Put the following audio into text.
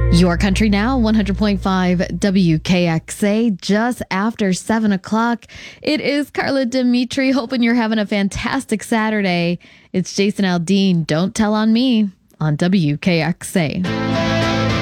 Your Country Now, 100.5 WKXA, just after 7 o'clock. It is Carla Dimitri, hoping you're having a fantastic Saturday. It's Jason Aldean, Don't Tell on Me, on WKXA.